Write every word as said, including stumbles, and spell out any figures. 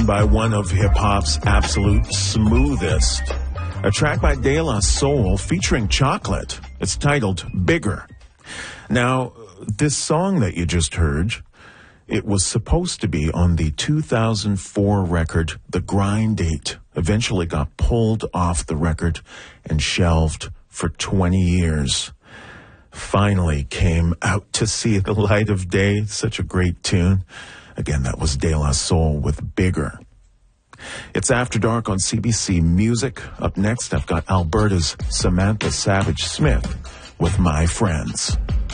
by one of hip-hop's absolute smoothest. A track by De La Soul featuring Chocolate. It's titled Bigger. Now, this song that you just heard, it was supposed to be on the two thousand four record, The Grind Date. Eventually got pulled off the record and shelved for twenty years. Finally came out to see the light of day. Such a great tune. Again, that was De La Soul with Bigger. It's After Dark on C B C Music. Up next, I've got Alberta's Samantha Savage Smith with My Friends.